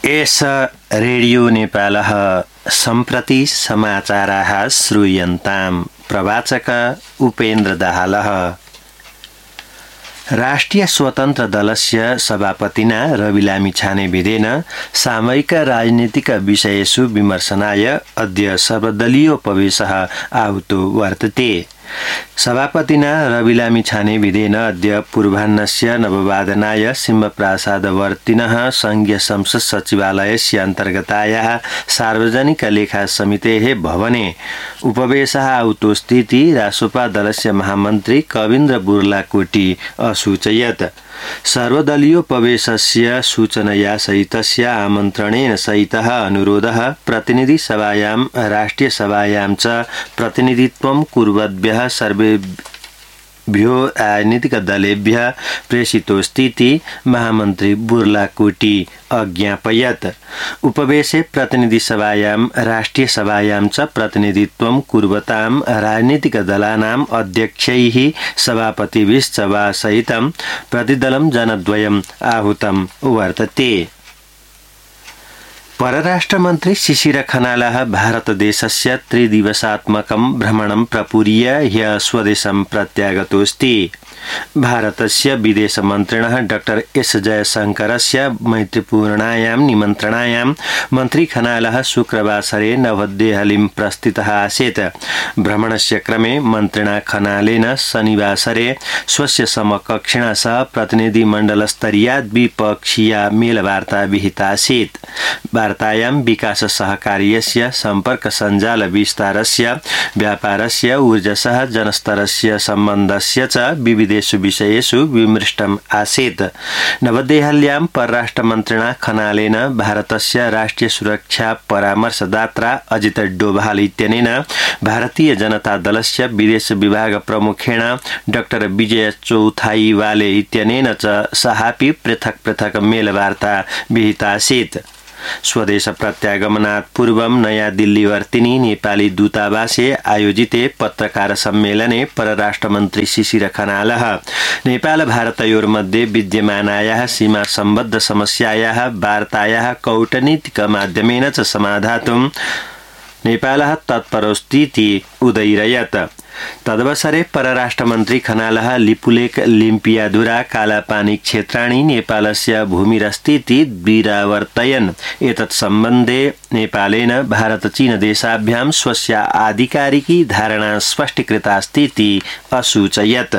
एष रेडियो नेपालः सम्प्रति समाचाराः श्रूयन्ताम्। प्रवाचक उपेन्द्र दाहालः। राष्ट्रिय स्वतन्त्र दलस्य सभापतिना रवि लामिछानेविदेन सामयिक राजनीतिक विषयेषु विमर्शनाय अद्य सर्वदलीयोपवेशः आहुतो वर्तते। सभापतिना रवि लामिछानेविदेन अद्य पूर्वाह्नस्य नववादनाय सिंहप्रासादवर्तिनः संघीय संसद सचिवालयस्य अन्तर्गतायाः सार्वजनिक लेखा समितेः भवने उपवेशः आहुतोस्तीति रासोपा दलस्य महामन्त्री कविन्द्र बुर्लाकोटी असूचयत्। सर्वदलीयोपवेशस्य सूचनया सहितस्य आमन्त्रणेन सहितः अनुरोधः प्रतिनिधि सभायां राष्ट्रिय सभायां च प्रतिनिधित्वं कुर्वद्भ्यः सर्वेभ्यो राजनीतिक दलेभ्यः प्रेषितोस्तीति महामन्त्री बुर्लाकोटी अज्ञापयत्। उपवेशे प्रतिनिधि सभायां राष्ट्रिय सभायां च प्रतिनिधित्वं कुर्वतां राजनीतिक दलानाम् अध्यक्षैः सभापतिभिश्च वा सहितं प्रतिदलं जनद्वयम् आहूतं वर्तते। परराष्ट्रमन्त्री शिशिर खनालः भारतदेशस्य त्रिदिवसात्मकं भ्रमणं प्रपूर्य ह्यः स्वदेशं प्रत्यागतोऽस्ति। भारतस्य विदेशमन्त्रिणः डॉ एस जयशंकरस्य मैत्रीपूर्णायां निमन्त्रणायां मन्त्री खनालः शुक्रवासरे नवदेहलीं प्रस्थितः आसीत्। भ्रमणस्य क्रमे मन्त्रिणा खनालेन शनिवासरे स्वस्य समकक्षिणा सह प्रतिनिधिमण्डलस्तरीया द्विपक्षीया मेलवार्ता विहितासीत्। वार्तायां विकास सहकार्यस्य सम्पर्क सञ्जाल विस्तारस्य व्यापारस्य ऊर्जसह जनस्तरस्य सम्बन्धस्य च विविधेषु विषयेषु विमृष्टम् आसीत्। नवदेहल्यां परराष्ट्रमन्त्रिणा खनालेन भारतस्य राष्ट्रिय सुरक्षा परामर्शदाता अजित डोभाल इत्यनेन भारतीय जनता दलस्य विदेश विभाग प्रमुखेण डॉ विजय चौथाईवाले इत्यनेन च साहापि पृथक पृथक मेलवार्ता विहितासीत्। स्वदेश प्रत्यागमनात् पूर्वं नयाँ दिल्लीवर्तिनि नेपाली दूतावासे आयोजिते पत्रकार सम्मेलने परराष्ट्रमन्त्री शिशिर खनालः नेपाल भारतयोर्मध्ये विद्यमानायाः सीमा सम्बद्ध समस्यायाः वार्तायाः कौटनीतिक माध्यमेन च समाधातुं नेपालः तत्परोऽस्तीति उदयिरयत्। तदवसरे परराष्ट्रमन्त्री खनालः लिपुलेख लिम्पियाधुरा कालापानी क्षेत्राणि नेपालस्य भूमिरस्तीति विरावर्तयन्। एतत् सम्बन्धे नेपालेन भारत-चीन देशाभ्यां स्वस्य आधिकारिकी धारणा स्पष्टीकृतास्तीति असूचयत्।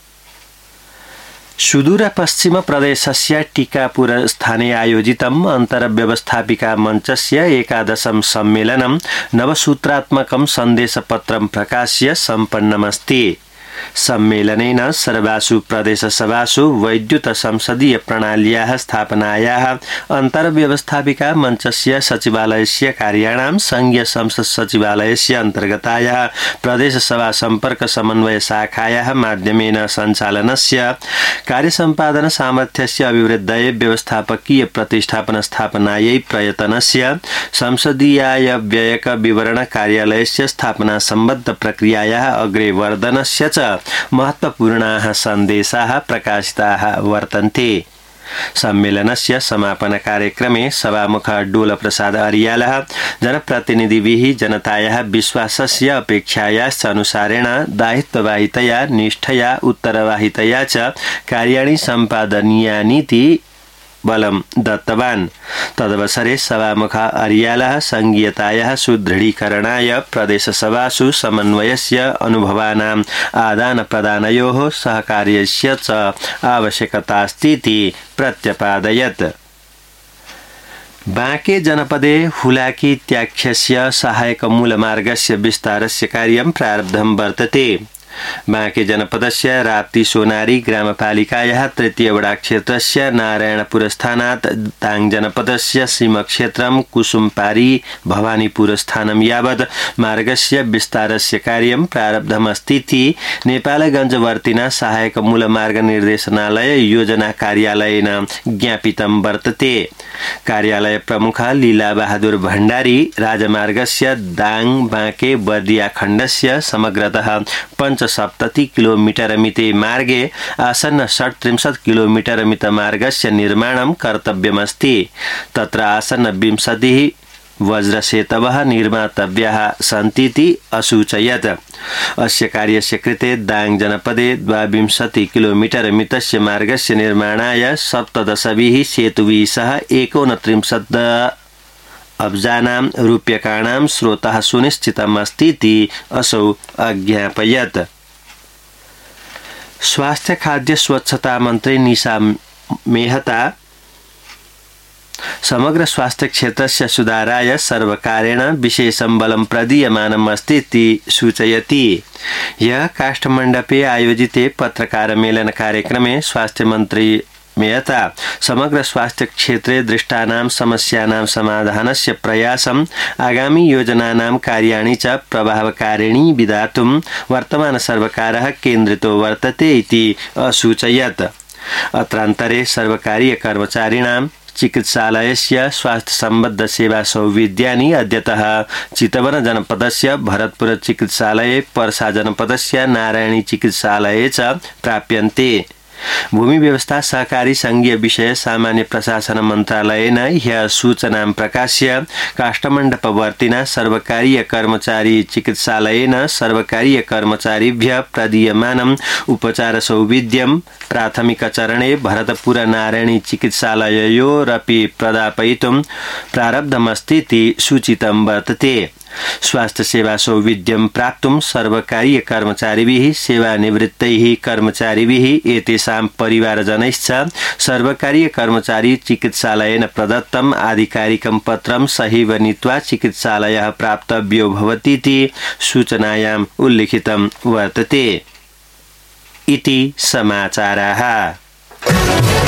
सुदूरपश्चिम प्रदेशस्य टीकापुर स्थाने आयोजितम् अन्तर्व्यवस्थापिका मञ्चस्य एकादशं सम्मेलनं नवसूत्रात्मकं सन्देशपत्रं प्रकाश्य सम्पन्नमस्ति। सम्मेलनेन सर्वासु प्रदेशसभासु वैद्युत संसदीय प्रणाल्याः स्थापनायाः अन्तर्व्यवस्थापिका मञ्चस्य सचिवालयस्य कार्याणां संघीय संसद सचिवालयस्य अन्तर्गतायाः प्रदेशसभा सम्पर्क समन्वय शाखायाः माध्यमेन सञ्चालनस्य कार्यसम्पादन सामर्थ्यस्य अभिवृद्धये व्यवस्थापकीय प्रतिष्ठापन स्थापनायै प्रयतनस्य संसदीयाय व्ययक विवरण कार्यालयस्य स्थापना सम्बद्ध प्रक्रियायाः अग्रे वर्धनस्य च महत्वपूर्णाः सन्देशाः प्रकाशिताः वर्तन्ते। सम्मेलनस्य समापन कार्यक्रमे सभामुख डोलप्रसाद अर्यालः जनप्रतिनिधिभिः जनतायाः विश्वासस्य अपेक्षायाश्च अनुसारेण दायित्ववाहितया निष्ठया उत्तरवाहितया च कार्याणि सम्पादनीयानीति बलं दत्तवान्। तदवसरे सभामुख अर्यालः संघीयतायाः सुदृढीकरणाय प्रदेशसभासु समन्वयस्य अनुभवानाम् आदानप्रदानयोः सहकार्यस्य च आवश्यकतास्तीति प्रत्यपादयत्। बाँके जनपदे हुलाकीत्याख्यस्य सहायक मूलमार्गस्य विस्तारस्य कार्यं प्रारब्धं वर्तते। बाँके जनपदस्य राप्ती सोनारी ग्रामपालिकायाः तृतीय वडा क्षेत्रस्य नारायणपुरस्थानात् दाङ जनपदस्य सीमक्षेत्रं कुसुमपारी भवानीपुरस्थानं यावत् मार्गस्य विस्तारस्य कार्यं प्रारब्धमस्तीति नेपालगञ्जवर्तिना सहायक मूलमार्ग निर्देशनालय योजना कार्यालयेन ज्ञापितं वर्तते। कार्यालय प्रमुख लीला बहादुर भण्डारी राजमार्गस्य दाङ बाँके बर्दिया खण्डस्य समग्रतः 5 पञ्चसप्तति किलोमीटर मिते मार्गे आसन्न 33 किलोमीटर मितमार्गस्य निर्माणं कर्तव्यमस्ति। तत्र आसन्न 20 वज्रसेतवः निर्मातव्याः सन्तीति असूचयत्। अस्य कार्यस्य कृते दाङ जनपदे 22 किलोमीटर मितस्य मार्गस्य निर्माणाय 17 सेतुभिः सह 39 अब्जानां रूप्यकाणां स्रोतः सुनिश्चितमस्तीति असौ अज्ञापयत्। स्वास्थ्य खाद्य स्वच्छता मन्त्री निशा मेहता समग्र स्वास्थ्य क्षेत्रस्य सुधाराय सर्वकारेण विशेषं बलं प्रदीयमानम् अस्ति इति सूचयति। यह काष्ठमण्डपे आयोजिते पत्रकारमेलन कार्यक्रमे स्वास्थ्य मन्त्री मेहता समग्र स्वास्थ्य क्षेत्रे दृष्टानां समस्यानां समाधानस्य प्रयासम् आगामी योजनानां कार्याणि च प्रभावकारिणी विधातुं वर्तमान सर्वकारः केन्द्रितो वर्तते इति असूचयत्। अत्रान्तरे सर्वकारीय कर्मचारिणां चिकित्सालयस्य स्वास्थ्य सम्बद्ध सेवा सौविध्यानि अद्यतः चितवन जनपदस्य भरतपुर चिकित्सालये, पर्सा जनपदस्य नारायणी चिकित्सालये च प्राप्यन्ते। भूमि व्यवस्था सहकारी संघीय विषय सामान्य प्रशासन मन्त्रालयेन ह्यः सूचनां प्रकाश्य काष्ठमण्डपवर्तिना सर्वकारीय कर्मचारी चिकित्सालयेन सर्वकारीय कर्मचारिभ्यः प्रदीयमानम् उपचार सौविध्यं प्राथमिकचरणे भरतपुर नारायणी चिकित्सालययोरपि प्रदापयितुं प्रारब्धमस्तीति सूचितं वर्तते। स्वास्थ्य सेवा सौविध्यं प्राप्तुं सर्वकारीय कर्मचारिभिः सेवानिवृत्तैः कर्मचारिभिः एतेषां परिवारजनैश्च सर्वकारीय कर्मचारी चिकित्सालयेन प्रदत्तम् आधिकारिकं पत्रं सहीव नीत्वा चिकित्सालयः प्राप्तव्यो भवतीति सूचनायाम् उल्लिखितं वर्तते। इति समाचाराः।